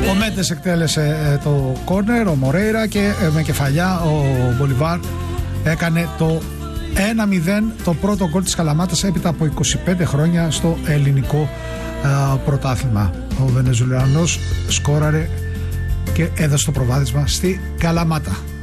Ο Μέντες εκτέλεσε το κόρνερ, ο Μορέιρα, και με κεφαλιά ο Μπολιβάρ έκανε το 1-0, το πρώτο γκολ της Καλαμάτας έπειτα από 25 χρόνια στο ελληνικό πρωτάθλημα. Ο Βενεζουελανός σκόραρε και έδωσε το προβάδισμα στη Καλαμάτα.